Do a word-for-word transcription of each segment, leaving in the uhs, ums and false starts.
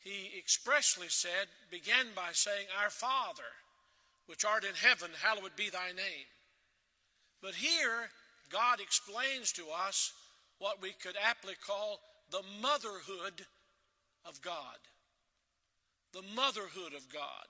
he expressly said, began by saying, Our Father, which art in heaven, hallowed be thy name. But here, God explains to us what we could aptly call the motherhood of God. The motherhood of God.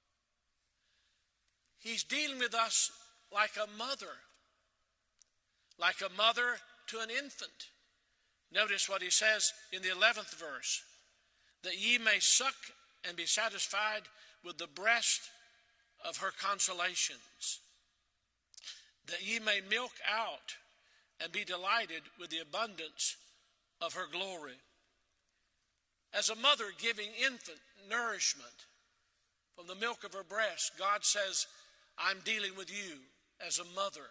He's dealing with us like a mother. Like a mother to an infant. Notice what he says in the eleventh verse. That ye may suck and be satisfied with the breast of her consolations. That ye may milk out and be delighted with the abundance of her glory. As a mother giving infant nourishment from the milk of her breast, God says, I'm dealing with you as a mother.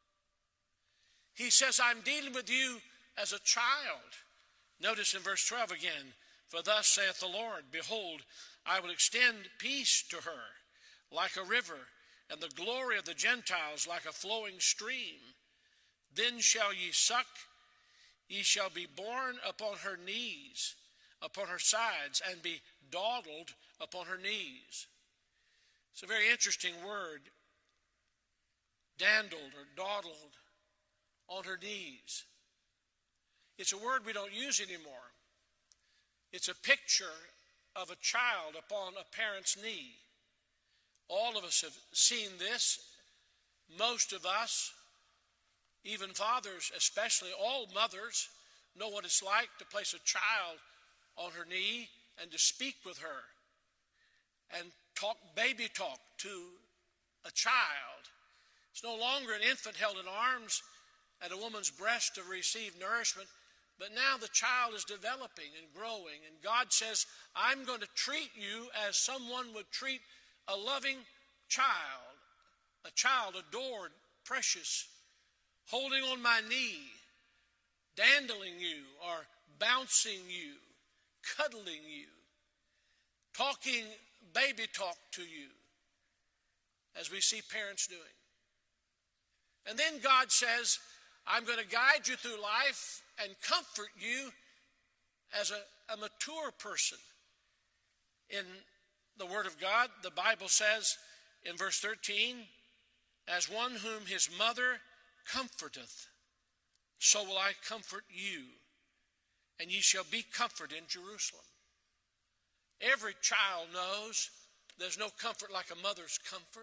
He says, I'm dealing with you as a child. Notice in verse twelve again, for thus saith the Lord, behold, I will extend peace to her like a river, and the glory of the Gentiles like a flowing stream. Then shall ye suck, ye shall be borne upon her knees, upon her sides, and be dawdled upon her knees. It's a very interesting word, dandled or dawdled on her knees. It's a word we don't use anymore. It's a picture of a child upon a parent's knee. All of us have seen this. Most of us, even fathers especially, all mothers know what it's like to place a child on her knee and to speak with her and talk baby talk to a child. It's no longer an infant held in arms at a woman's breast to receive nourishment, but now the child is developing and growing, and God says, I'm going to treat you as someone would treat a loving child, a child adored, precious, holding on my knee, dandling you or bouncing you, cuddling you, talking baby talk to you, as we see parents doing. And then God says, I'm going to guide you through life and comfort you as a, a mature person. In the Word of God, the Bible says in verse thirteen, as one whom his mother comforteth, so will I comfort you, and ye shall be comforted in Jerusalem. Every child knows there's no comfort like a mother's comfort.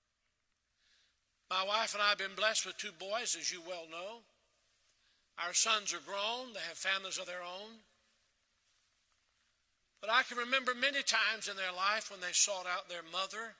My wife and I have been blessed with two boys, as you well know. Our sons are grown. They have families of their own. But I can remember many times in their life when they sought out their mother,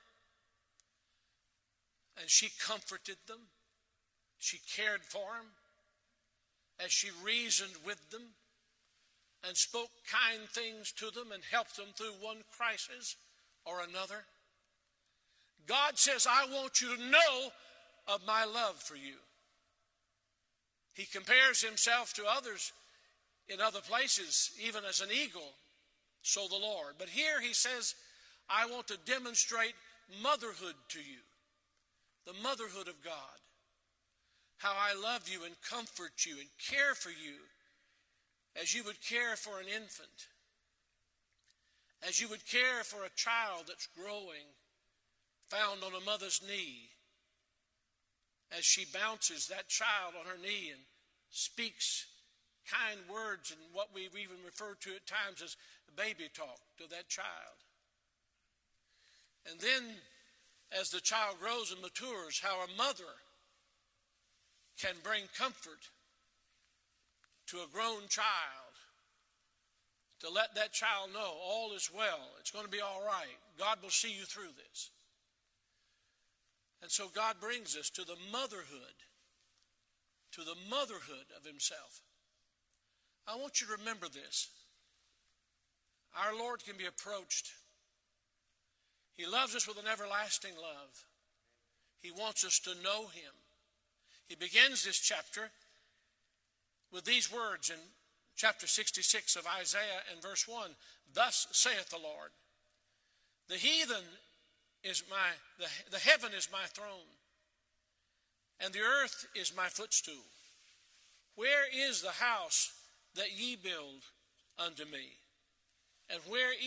and she comforted them. She cared for them as she reasoned with them and spoke kind things to them and helped them through one crisis or another. God says, I want you to know of my love for you. He compares himself to others in other places, even as an eagle, so the Lord. But here he says, I want to demonstrate motherhood to you, the motherhood of God, how I love you and comfort you and care for you as you would care for an infant, as you would care for a child that's growing, found on a mother's knee, as she bounces that child on her knee and speaks kind words and what we've even referred to at times as baby talk to that child. And then as the child grows and matures, how a mother can bring comfort to a grown child, to let that child know all is well. It's going to be all right. God will see you through this. And so God brings us to the motherhood, to the motherhood of himself. I want you to remember this. Our Lord can be approached. He loves us with an everlasting love. He wants us to know him. He begins this chapter with these words in chapter sixty-six of Isaiah and verse one. Thus saith the Lord, the heathen is my, the, the heaven is my throne, and the earth is my footstool. Where is the house that ye build unto me? And where